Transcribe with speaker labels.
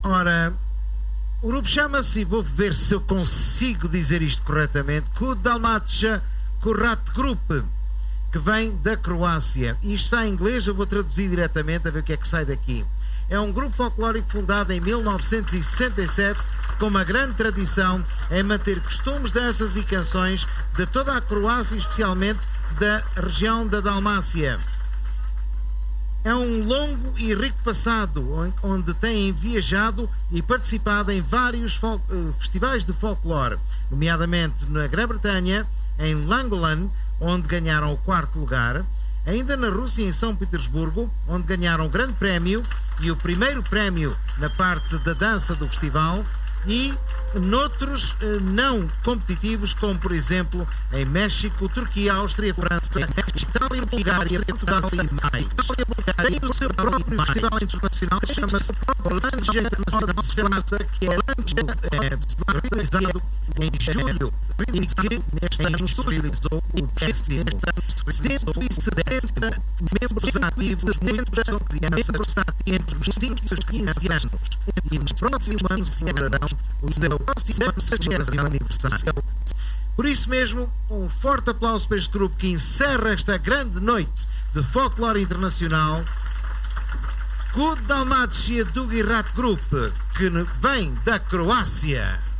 Speaker 1: Ora, o grupo chama-se, e vou ver se eu consigo dizer isto corretamente, Kudalmatsja Kurat Group, que vem da Croácia. Isto está em inglês, eu vou traduzir diretamente a ver o que é que sai daqui. É um grupo folclórico fundado em 1967, com uma grande tradição em manter costumes, danças e canções de toda a Croácia, especialmente da região da Dalmácia. É um longo e rico passado, onde têm viajado e participado em vários festivais de folclore, nomeadamente na Grã-Bretanha, em Langolan, onde ganharam o 4º lugar, ainda na Rússia, em São Petersburgo, onde ganharam o grande prémio e o primeiro prémio na parte da dança do festival, e noutros não competitivos, como por exemplo em México, Turquia, Áustria, França, Itália, Bulgária, Portugal e mais. Tem o seu próprio festival internacional que chama-se Holândia Internacional Stermassa, que é realizado em julho e que neste ano realizou o 10º. 170 membros ativos, muitos são crianças entre os 5 e os 15 anos, e nos próximos anos celebrarão o seu 60º aniversário. Por isso mesmo, um forte aplauso para este grupo que encerra esta grande noite de folclore internacional, Kudalmatsja Kurat Group, que vem da Croácia.